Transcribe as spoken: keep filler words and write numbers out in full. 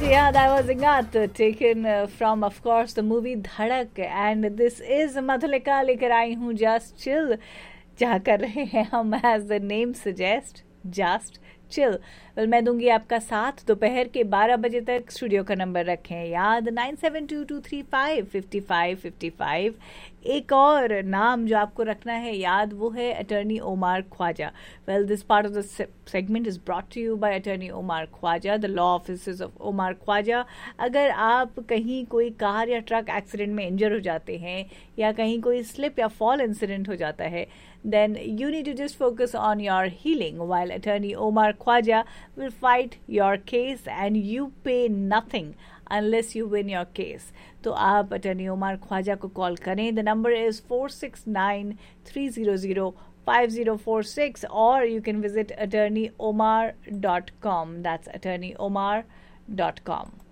Yeah, that was Ingat, uh, taken uh, from, of course, the movie Dhadak. And this is Madhulika लेकर आई हूँ Just Chill. क्या कर रहे हैं हम, as the name suggests, Just Chill. well, मैं दूंगी आपका साथ दोपहर के बारह बजे तक. स्टूडियो का नंबर रखें याद nine seven to to three five fifty five fifty five. एक और नाम जो आपको रखना है याद, वो है attorney OMR Khwaja. Well, this part of the segment is brought to you bye attorney OMR Khwaja, the law officers of OMR Khwaja. अगर आप कहीं कोई कार या ट्रक एक्सीडेंट में इंजर हो जाते हैं, या कहीं कोई स्लिप या फॉल इंसिडेंट हो जाता है, then you need to just focus on your healing, while attorney Omar Khwaja will fight your case and you pay nothing unless you win your case. तो आप attorney Omar Khwaja को call करें. The number is four six nine three zero zero five zero four six, or you can visit attorney omar dot com. That's attorney omar dot com.